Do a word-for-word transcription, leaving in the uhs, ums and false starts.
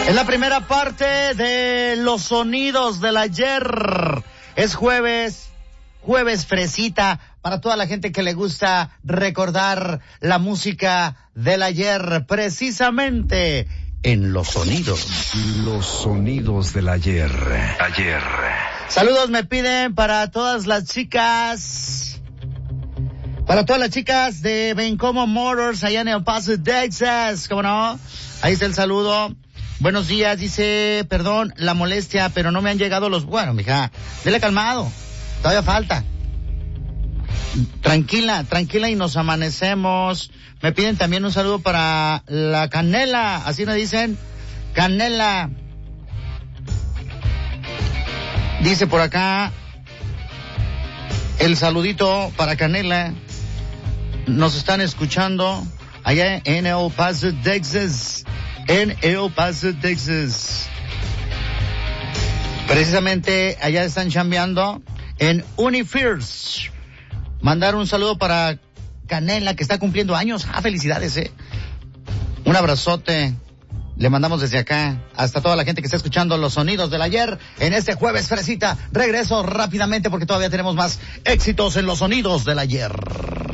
Es la primera parte de los sonidos del ayer. Es jueves, jueves fresita para toda la gente que le gusta recordar la música del ayer, precisamente en los sonidos. Los sonidos del ayer. Ayer. Saludos me piden para todas las chicas, para todas las chicas de Bencomo Motors allá en El Paso, Texas, ¿cómo no? Ahí está el saludo. Buenos días, dice, perdón la molestia, pero no me han llegado los... Bueno, mija, dele calmado, todavía falta. Tranquila, tranquila y nos amanecemos. Me piden también un saludo para la Canela, así me dicen, Canela. Dice por acá, el saludito para Canela. Nos están escuchando allá en El Paso, Texas. En El Paso, Texas. Precisamente allá están chambeando en Unifirst. Mandar un saludo para Canela, que está cumpliendo años. Ah, felicidades, eh. Un abrazote. Le mandamos desde acá hasta toda la gente que está escuchando los sonidos del ayer en este jueves fresita. Regreso rápidamente porque todavía tenemos más éxitos en los sonidos del ayer.